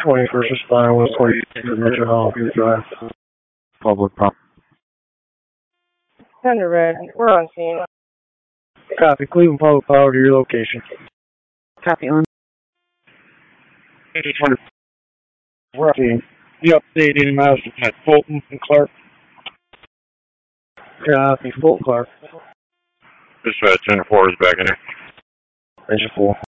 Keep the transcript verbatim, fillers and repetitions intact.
twenty-first is fine with forty Metro Hall, you drive. Public property. Thunder Red, we're on scene. Copy. Cleveland Public Power to your location. Copy on. We're on scene. You update any miles at Fulton and Clark? Copy. Fulton Clark. Dispatch, ten four is back in here. Engine four.